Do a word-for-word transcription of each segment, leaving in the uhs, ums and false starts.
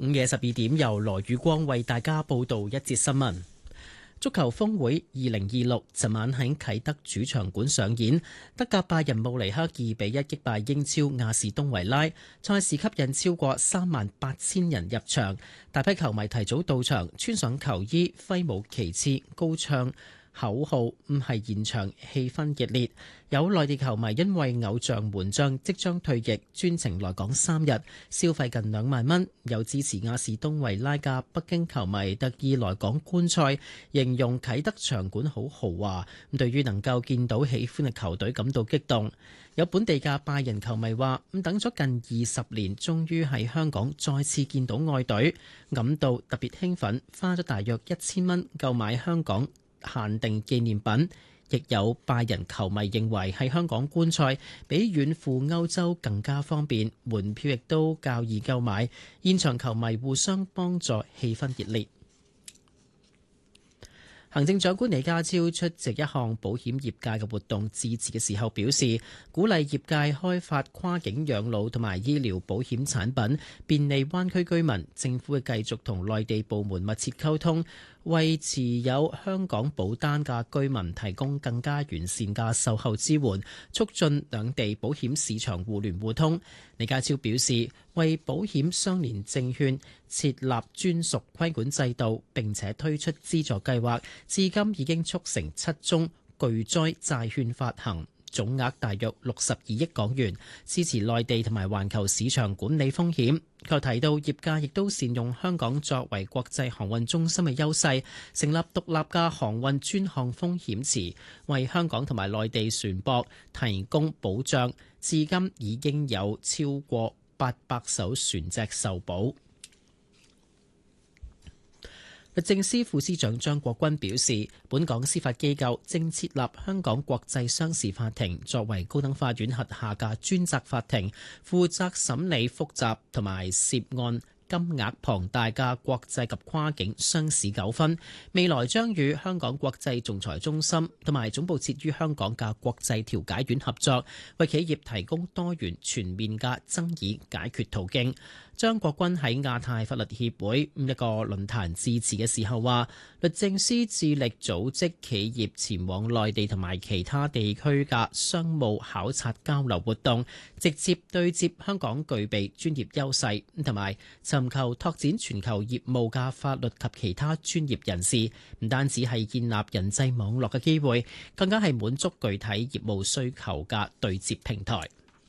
午夜十二點，由羅宇光為大家報道一節新聞。足球峰會二零二六尋晚喺啟德主場館上演，德甲拜仁慕尼黑二比一擊敗英超亞士東維拉，賽事吸引超過三萬八千人入場，大批球迷提早到場，穿上球衣，揮舞旗幟，高唱口號，唔係現場氣氛熱烈。有內地球迷因為偶像門將即將退役，專程來港三日，消費近兩萬蚊。有支持亞士東維拉嘅北京球迷特意來港觀賽，形容啟德場館好豪華。對於能夠見到喜歡嘅球隊感到激動。有本地嘅拜仁球迷話：咁等咗近二十年，終於喺香港再次見到愛隊，感到特別興奮，花咗大約一千蚊購買香港限定紀念品。亦有拜仁球迷認為喺香港觀賽比遠赴歐洲更加方便，門票亦都較易購買，現場球迷互相幫助，氣氛熱烈。行政長官李家超出席一項保險業界嘅活動致辭嘅時候表示，鼓勵業界開發跨境養老同埋醫療保險產品，便利灣區居民。政府會繼續同內地部門密切溝通，為持有香港保單嘅居民提供更加完善嘅售後支援，促進兩地保險市場互聯互通。李家超表示，為保險相連證券設立專屬規管制度，並且推出資助計劃，至今已經促成七宗巨災債券發行，總額大約六十二億港元，支持內地同埋環球市場管理風險。佢提到，業界亦都善用香港作為國際航運中心嘅優勢，成立獨立嘅航運專項風險池，為香港同埋內地船舶提供保障。至今已經有超過八百艘船隻受保。律政司副司長張國鈞表示，本港司法機構正設立香港國際商事法庭，作為高等法院轄下嘅專責法庭，負責審理複雜同埋涉案金額龐大嘅國際及跨境商事糾紛，未來將與香港國際仲裁中心同埋總部設於香港嘅國際調解院合作，為企業提供多元全面嘅爭議解決途徑。張國鈞喺亞太法律協會一個論壇致辭嘅時候話，律政司致力組織企業前往內地同埋其他地區嘅商務考察交流活動，直接對接香港具備專業優勢，同埋尋求拓展全球業務嘅法律及其他專業人士，唔單止係建立人際網絡嘅機會，更加係滿足具體業務需求嘅對接平台。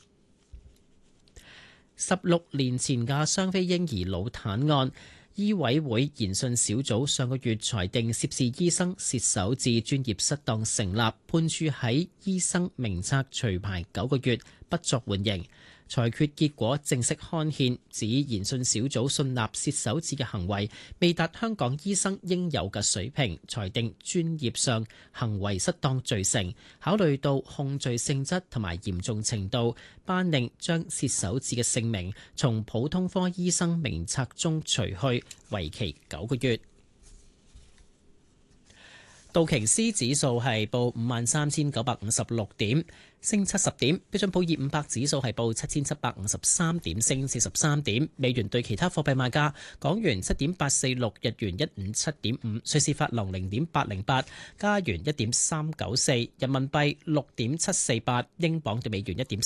十六年前嘅雙非嬰兒腦癱案，醫委會研訊小組上個月裁定涉事醫生挾手致專業失當成立，判處喺醫生名冊除牌九個月，不作緩刑。裁決結果正式刊憲，指研訊小組信納挾手指嘅行為未達香港醫生應有嘅水平，裁定專業上行為失當罪成。考慮到控罪性質同埋嚴重程度，頒令將挾手指嘅姓名從普通科醫生名冊中除去，為期九個月。道瓊斯指數係報五萬三千九百五十六點，升七十點。標準普爾五百指數係報七千七百五十三點，升四十三點。美元對其他貨幣賣價：港元七點八四六，日元一五七點五，瑞士法郎零點八零八，加元一點三九四，人民幣六點七四八，英鎊對美元一點